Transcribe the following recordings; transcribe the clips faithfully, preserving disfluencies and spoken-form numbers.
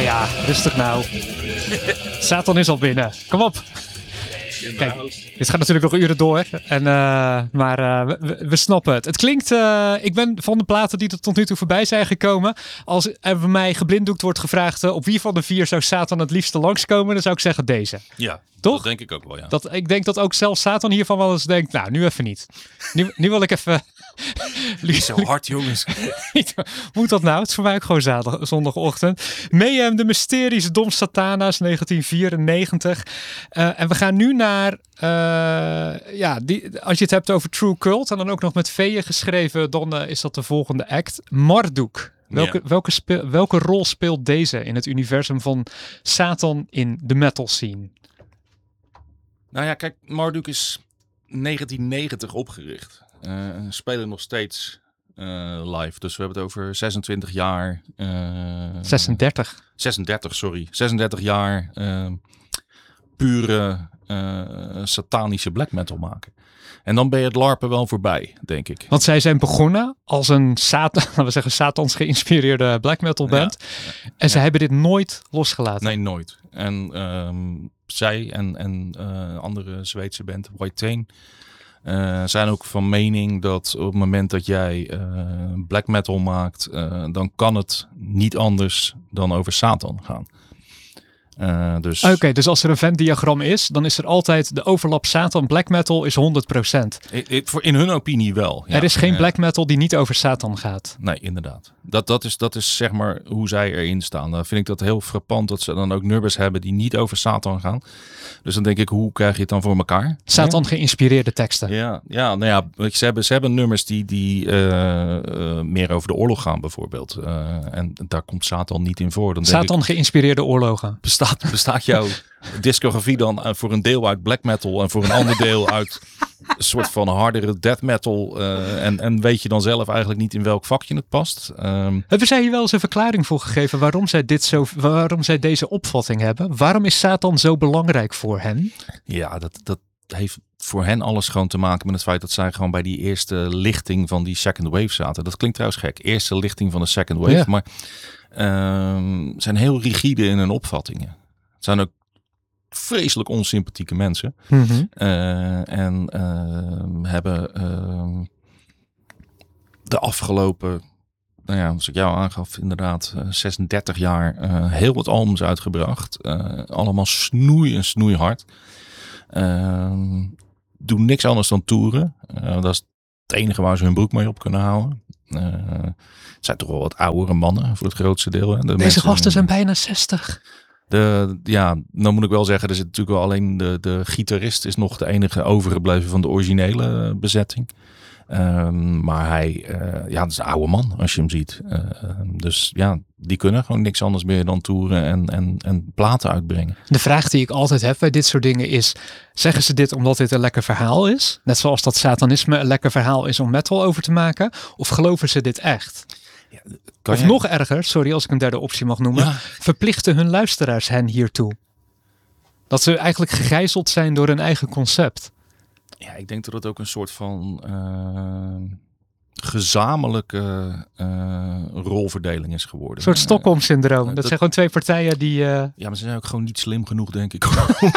ja, rustig nou. Satan is al binnen. Kom op. Kijk, dit gaat natuurlijk nog uren door. En, uh, maar uh, we, we snappen het. Het klinkt... Uh, ik ben van de platen die er tot nu toe voorbij zijn gekomen. Als er bij mij geblinddoekt wordt gevraagd... Uh, op wie van de vier zou Satan het liefste langskomen... dan zou ik zeggen deze. Ja, toch? Dat denk ik ook wel, ja. Dat, ik denk dat ook zelfs Satan hiervan wel eens denkt... nou, nu even niet. Nu, nu wil ik even... Niet zo hard, jongens. Moet dat nou? Het is voor mij ook gewoon zaterdag, zondagochtend. Mayhem, de mysteries, Dom Satana's, negentien vierennegentig. Uh, en we gaan nu naar... Uh, ja, die, als je het hebt over True Cult... en dan ook nog met Veeën geschreven... dan uh, is dat de volgende act. Marduk. Welke, yeah. welke, speel, welke rol speelt deze in het universum van Satan in de metal scene? Nou ja, kijk, Marduk is negentien negentig opgericht. Uh, spelen nog steeds uh, live. Dus we hebben het over zesentwintig jaar. Uh, zesendertig. zesendertig, sorry. zesendertig jaar uh, pure uh, satanische black metal maken. En dan ben je het larpen wel voorbij, denk ik. Want zij zijn begonnen als een Satan, laten we zeggen, Satans geïnspireerde black metal band. Ja, ja, en ze ja. hebben dit nooit losgelaten. Nee, nooit. En um, zij en, en uh, andere Zweedse band, White Tain, Uh, zijn ook van mening dat op het moment dat jij uh, black metal maakt, uh, dan kan het niet anders dan over Satan gaan. Uh, dus... Oké, okay, dus als er een Venn-diagram is, dan is er altijd de overlap Satan black metal is honderd procent. In hun opinie wel. Ja. Er is geen ja. black metal die niet over Satan gaat. Nee, inderdaad. Dat, dat, is, dat is zeg maar hoe zij erin staan. Dan vind ik dat heel frappant dat ze dan ook nummers hebben die niet over Satan gaan. Dus dan denk ik, hoe krijg je het dan voor elkaar? Satan ja. geïnspireerde teksten. Ja, ja, nou ja, ze hebben, ze hebben nummers die, die uh, uh, meer over de oorlog gaan bijvoorbeeld. Uh, en daar komt Satan niet in voor. Dan Satan denk ik, geïnspireerde oorlogen. Bestaat, bestaat jouw discografie dan uh, voor een deel uit black metal en voor een ander deel uit een soort van hardere death metal. Uh, en, en weet je dan zelf eigenlijk niet in welk vakje het past. Um, hebben zij hier wel eens een verklaring voor gegeven waarom zij, dit zo, waarom zij deze opvatting hebben? Waarom is Satan zo belangrijk voor hen? Ja, dat, dat heeft voor hen alles gewoon te maken met het feit dat zij gewoon bij die eerste lichting van die second wave zaten. Dat klinkt trouwens gek. Eerste lichting van de second wave. Ja. Maar um, zijn heel rigide in hun opvattingen. Het zijn ook vreselijk onsympathieke mensen. Mm-hmm. Uh, en uh, hebben uh, de afgelopen, nou ja, als ik jou aangaf, inderdaad uh, zesendertig jaar uh, heel wat albums uitgebracht. Uh, allemaal snoei en snoeihard. Uh, doen niks anders dan toeren. Uh, dat is het enige waar ze hun broek mee op kunnen houden. Uh, het zijn toch wel wat oudere mannen voor het grootste deel. Hè? De Deze mensen, gasten zijn bijna zestig. De, ja, dan moet ik wel zeggen, er zit natuurlijk wel alleen de, de gitarist is nog de enige overgebleven van de originele bezetting. Um, maar hij, uh, ja, dat is een oude man als je hem ziet. Uh, dus ja, die kunnen gewoon niks anders meer dan toeren en, en, en platen uitbrengen. De vraag die ik altijd heb bij dit soort dingen is, zeggen ze dit omdat dit een lekker verhaal is? Net zoals dat satanisme een lekker verhaal is om metal over te maken? Of geloven ze dit echt? Ja, of jij... nog erger, sorry als ik een derde optie mag noemen, ja. verplichten hun luisteraars hen hiertoe? Dat ze eigenlijk gegijzeld zijn door hun eigen concept. Ja, ik denk dat het ook een soort van uh, gezamenlijke uh, rolverdeling is geworden. Een soort Stockholm-syndroom. Uh, dat, dat zijn gewoon twee partijen die... Uh... Ja, maar ze zijn ook gewoon niet slim genoeg, denk ik.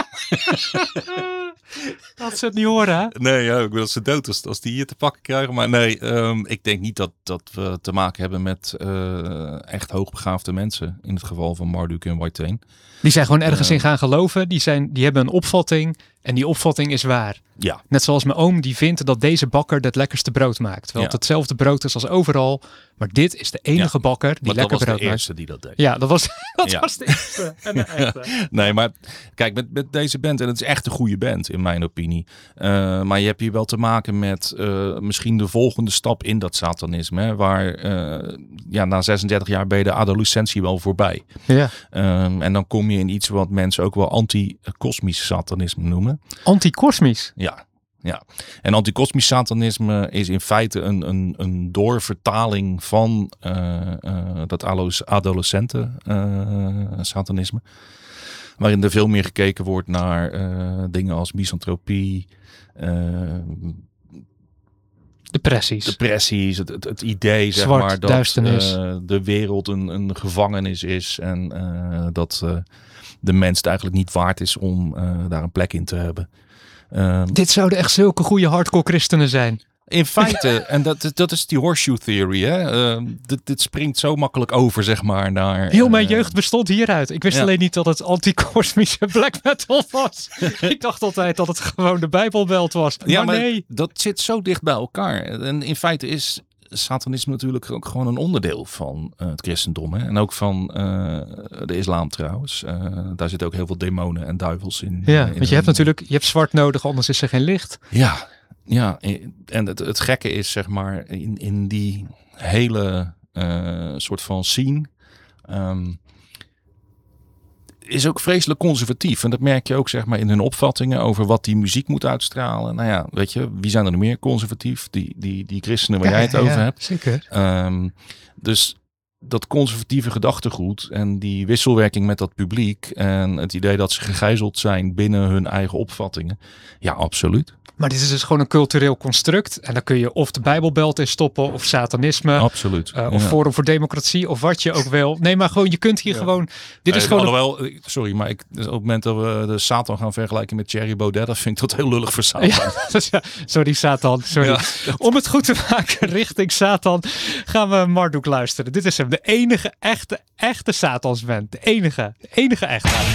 Dat ze het niet horen, hè? Nee, ja, ik wil dat ze dood als, als die hier te pakken krijgen. Maar nee, um, ik denk niet dat, dat we te maken hebben met uh, echt hoogbegaafde mensen. In het geval van Marduk en White Tain. Die zijn gewoon ergens uh, in gaan geloven. Die, zijn, die hebben een opvatting en die opvatting is waar. Ja. Net zoals mijn oom die vindt dat deze bakker het lekkerste brood maakt. Terwijl ja. het hetzelfde brood is als overal. Maar dit is de enige ja. bakker die maar lekker brood maakt. Dat was de eerste die dat deed. Ja, dat was, dat ja. was de eerste. En de echte. Nee, maar kijk, met, met deze band, en het is echt een goede band in mijn opinie. Uh, maar je hebt hier wel te maken met uh, misschien de volgende stap in dat satanisme. Hè, waar uh, ja, na zesendertig jaar ben je de adolescentie wel voorbij. Ja. Um, en dan kom je in iets wat mensen ook wel anti-kosmisch satanisme noemen. Anti-kosmisch? Ja. Ja, en anti-kosmisch satanisme is in feite een, een, een doorvertaling van uh, uh, dat adolescenten uh, satanisme. Waarin er veel meer gekeken wordt naar uh, dingen als misantropie, uh, Depressies. Depressies, het, het, het idee zeg Zwart, maar dat duisternis. uh, de wereld een, een gevangenis is en uh, dat uh, de mens het eigenlijk niet waard is om uh, daar een plek in te hebben. Uh, Dit zouden echt zulke goede hardcore christenen zijn. In feite, en dat, dat is die horseshoe theory, hè? Uh, dit, dit springt zo makkelijk over, zeg maar, naar... Heel mijn uh, jeugd bestond hieruit. Ik wist ja. alleen niet dat het anti-kosmische black metal was. Ik dacht altijd dat het gewoon de Bijbelbelt was. Maar, ja, maar nee. dat zit zo dicht bij elkaar. En in feite is satanisme natuurlijk ook gewoon een onderdeel van uh, het christendom. Hè? En ook van uh, de islam trouwens. Uh, daar zitten ook heel veel demonen en duivels in. Ja, in want je een, hebt natuurlijk je hebt zwart nodig, anders is er geen licht. Ja, ja. En het, het gekke is, zeg maar, in, in die hele uh, soort van scene... Um, is ook vreselijk conservatief. En dat merk je ook, zeg maar, in hun opvattingen over wat die muziek moet uitstralen. Nou ja, weet je, wie zijn er nog meer conservatief? Die, die, die christenen waar Ja, jij het ja, over ja, hebt. Zeker. Um, dus dat conservatieve gedachtegoed en die wisselwerking met dat publiek en het idee dat ze gegijzeld zijn binnen hun eigen opvattingen. Ja, absoluut. Maar dit is dus gewoon een cultureel construct. En dan kun je of de Bijbelbelt in stoppen, of satanisme. Absoluut. Uh, of ja. Forum voor Democratie, of wat je ook wil. Nee, maar gewoon, je kunt hier ja. gewoon... Dit is uh, gewoon alhoewel, een... sorry, maar ik, op het moment dat we de Satan gaan vergelijken met Thierry Baudet, dat vind ik dat heel lullig voor Satan. Ja, sorry, Satan. Sorry. Ja. Om het goed te maken richting Satan gaan we Marduk luisteren. Dit is hem, de enige echte, echte Satansband. De enige, de enige echte.